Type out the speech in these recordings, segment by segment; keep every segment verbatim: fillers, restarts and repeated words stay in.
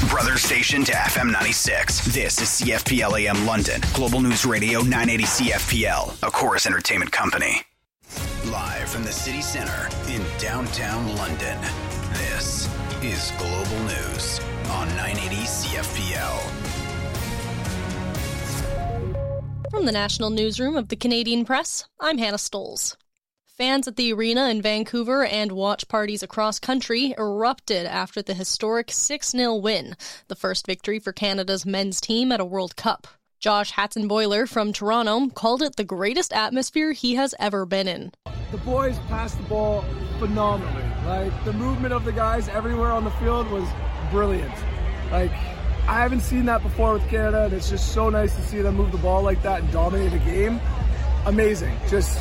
brother station to F M ninety-six. This is C F P L A M London, Global News Radio nine eighty C F P L, a Chorus Entertainment company. Live from the city center in downtown London, this is Global News on nine eighty C F P L. From the National Newsroom of the Canadian Press, I'm Hannah Stoles. Fans at the arena in Vancouver and watch parties across country erupted after the historic six nil win, the first victory for Canada's men's team at a World Cup. Josh Hatzenboiler from Toronto called it the greatest atmosphere he has ever been in. The boys passed the ball phenomenally. Like, the movement of the guys everywhere on the field was brilliant. Like, I haven't seen that before with Canada, and it's just so nice to see them move the ball like that and dominate a game. Amazing. Just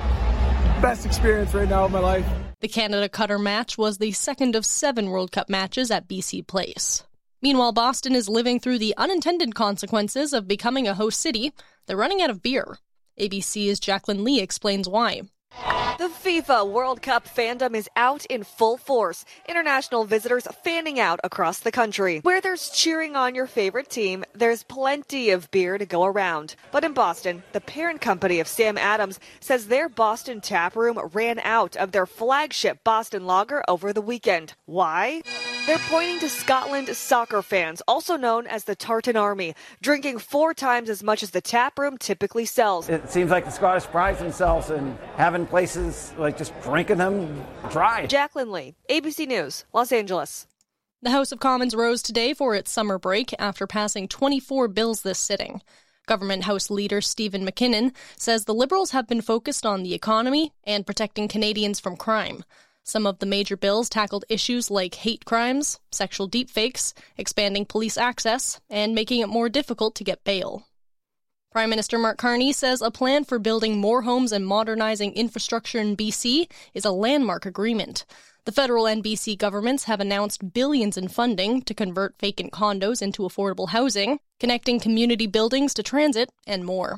best experience right now of my life. The Canada-Qatar match was the second of seven World Cup matches at B C Place. Meanwhile, Boston is living through the unintended consequences of becoming a host city. They're running out of beer. A B C's Jacqueline Lee explains why. The FIFA World Cup fandom is out in full force. International visitors fanning out across the country. Where there's cheering on your favorite team, there's plenty of beer to go around. But in Boston, the parent company of Sam Adams says their Boston tap room ran out of their flagship Boston Lager over the weekend. Why? They're pointing to Scotland soccer fans, also known as the Tartan Army, drinking four times as much as the tap room typically sells. It seems like the Scottish pride themselves in having places like just drinking them dry. Jacqueline Lee, A B C News, Los Angeles. The House of Commons rose today for its summer break after passing twenty-four bills this sitting. Government House Leader Stephen McKinnon says the Liberals have been focused on the economy and protecting Canadians from crime. Some of the major bills tackled issues like hate crimes, sexual deepfakes, expanding police access, and making it more difficult to get bail. Prime Minister Mark Carney says a plan for building more homes and modernizing infrastructure in B C is a landmark agreement. The federal and B C governments have announced billions in funding to convert vacant condos into affordable housing, connecting community buildings to transit, and more.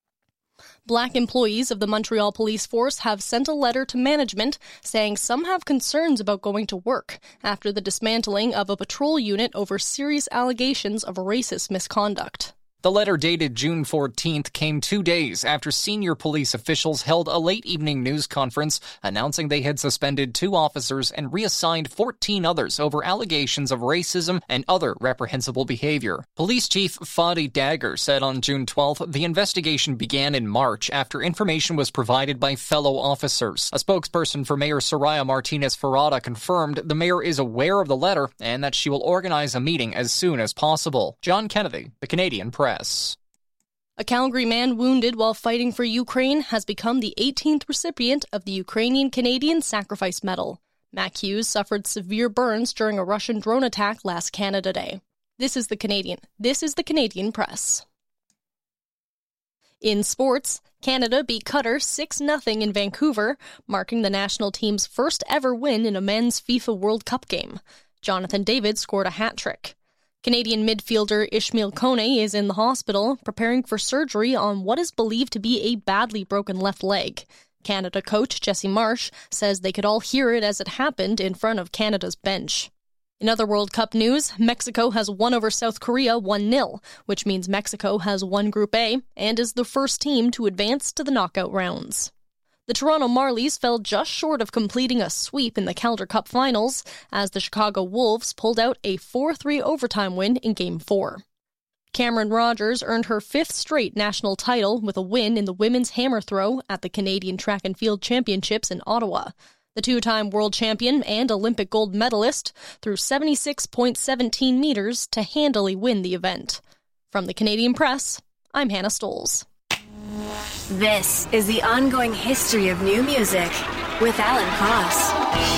Black employees of the Montreal Police Force have sent a letter to management saying some have concerns about going to work after the dismantling of a patrol unit over serious allegations of racist misconduct. The letter dated June fourteenth came two days after senior police officials held a late-evening news conference announcing they had suspended two officers and reassigned fourteen others over allegations of racism and other reprehensible behavior. Police Chief Fadi Dagger said on June twelfth the investigation began in March after information was provided by fellow officers. A spokesperson for Mayor Soraya Martinez-Ferrada confirmed the mayor is aware of the letter and that she will organize a meeting as soon as possible. John Kennedy, The Canadian Press. A Calgary man wounded while fighting for Ukraine has become the eighteenth recipient of the Ukrainian-Canadian Sacrifice Medal. Mac Hughes suffered severe burns during a Russian drone attack last Canada Day. This is the Canadian. This is the Canadian Press. In sports, Canada beat Qatar six nothing in Vancouver, marking the national team's first ever win in a men's FIFA World Cup game. Jonathan David scored a hat-trick. Canadian midfielder Ishmael Kone is in the hospital, preparing for surgery on what is believed to be a badly broken left leg. Canada coach Jesse Marsh says they could all hear it as it happened in front of Canada's bench. In other World Cup news, Mexico has won over South Korea one nil, which means Mexico has won Group A and is the first team to advance to the knockout rounds. The Toronto Marlies fell just short of completing a sweep in the Calder Cup finals as the Chicago Wolves pulled out a four three overtime win in Game four. Cameron Rogers earned her fifth straight national title with a win in the women's hammer throw at the Canadian Track and Field Championships in Ottawa. The two-time world champion and Olympic gold medalist threw seventy-six point one seven meters to handily win the event. From the Canadian Press, I'm Hannah Stoles. This is the ongoing history of new music with Alan Cross.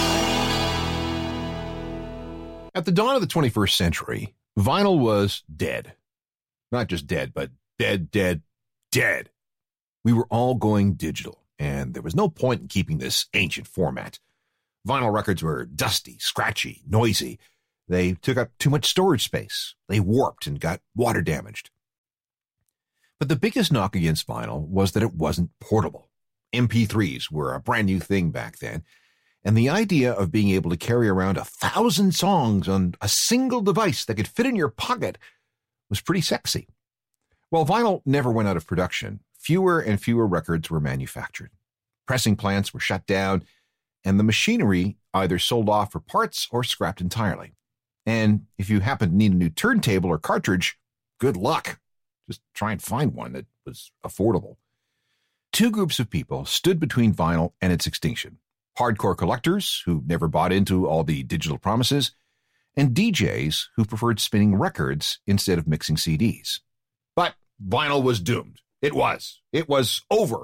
At the dawn of the twenty-first century, vinyl was dead. Not just dead, but dead, dead, dead. We were all going digital, and there was no point in keeping this ancient format. Vinyl records were dusty, scratchy, noisy. They took up too much storage space. They warped and got water damaged. But the biggest knock against vinyl was that it wasn't portable. M P threes were a brand new thing back then, And the idea of being able to carry around a thousand songs on a single device that could fit in your pocket was pretty sexy. While vinyl never went out of production, fewer and fewer records were manufactured. Pressing plants were shut down, and the machinery either sold off for parts or scrapped entirely. And if you happen to need a new turntable or cartridge, good luck. Just try and find one that was affordable. Two groups of people stood between vinyl and its extinction. Hardcore collectors who never bought into all the digital promises, and D Js who preferred spinning records instead of mixing C Ds. But vinyl was doomed. It was. It was over.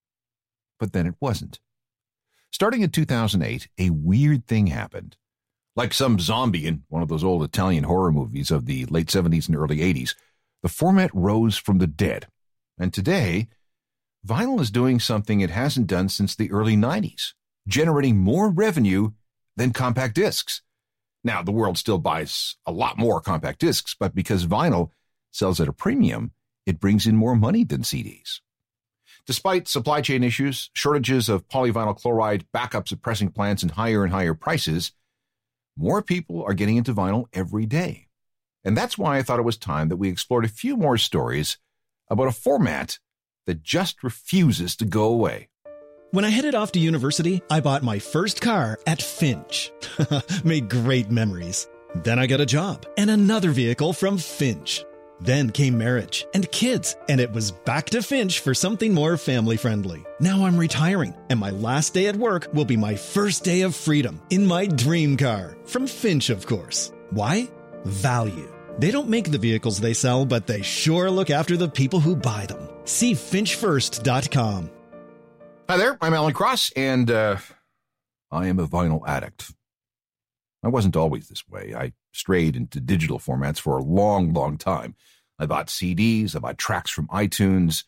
But then it wasn't. Starting in two thousand eight, a weird thing happened. Like some zombie in one of those old Italian horror movies of the late seventies and early eighties, the format rose from the dead. And today, vinyl is doing something it hasn't done since the early nineties, generating more revenue than compact discs. Now, the world still buys a lot more compact discs, but because vinyl sells at a premium, it brings in more money than C Ds. Despite supply chain issues, shortages of polyvinyl chloride, backups at pressing plants, and higher and higher prices, more people are getting into vinyl every day. And that's why I thought it was time that we explored a few more stories about a format that just refuses to go away. When I headed off to university, I bought my first car at Finch. Made great memories. Then I got a job and another vehicle from Finch. Then came marriage and kids, and it was back to Finch for something more family-friendly. Now I'm retiring, and my last day at work will be my first day of freedom in my dream car. From Finch, of course. Why? Value. They don't make the vehicles they sell, but they sure look after the people who buy them. See finch first dot com. Hi there, I'm Alan Cross, and uh, I am a vinyl addict. I wasn't always this way. I strayed into digital formats for a long, long time. I bought C Ds, I bought tracks from iTunes.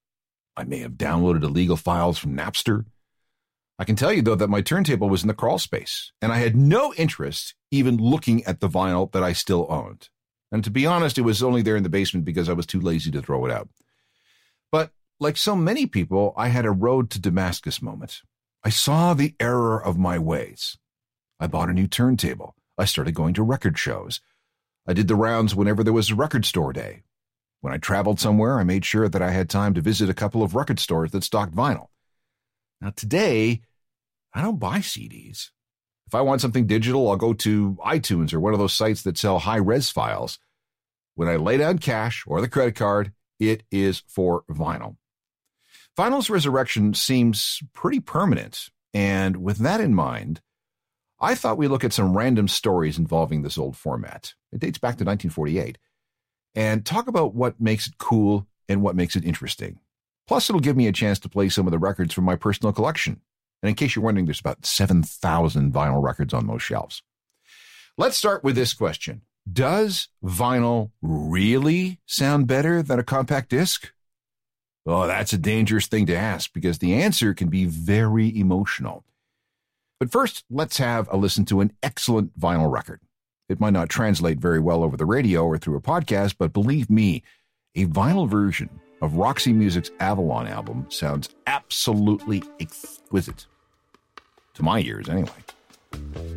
I may have downloaded illegal files from Napster. I can tell you, though, that my turntable was in the crawl space, and I had no interest even looking at the vinyl that I still owned. And to be honest, it was only there in the basement because I was too lazy to throw it out. But like so many people, I had a road to Damascus moment. I saw the error of my ways. I bought a new turntable. I started going to record shows. I did the rounds whenever there was a record store day. When I traveled somewhere, I made sure that I had time to visit a couple of record stores that stocked vinyl. Now today, I don't buy C Ds. If I want something digital, I'll go to iTunes or one of those sites that sell high-res files. When I lay down cash or the credit card, it is for vinyl. Vinyl's resurrection seems pretty permanent, and with that in mind, I thought we'd look at some random stories involving this old format. It dates back to nineteen forty-eight, and talk about what makes it cool and what makes it interesting. Plus, it'll give me a chance to play some of the records from my personal collection. And in case you're wondering, there's about seven thousand vinyl records on those shelves. Let's start with this question. Does vinyl really sound better than a compact disc? Oh, that's a dangerous thing to ask because the answer can be very emotional. But first, let's have a listen to an excellent vinyl record. It might not translate very well over the radio or through a podcast, but believe me, a vinyl version of Roxy Music's Avalon album sounds absolutely exquisite. To my ears, anyway.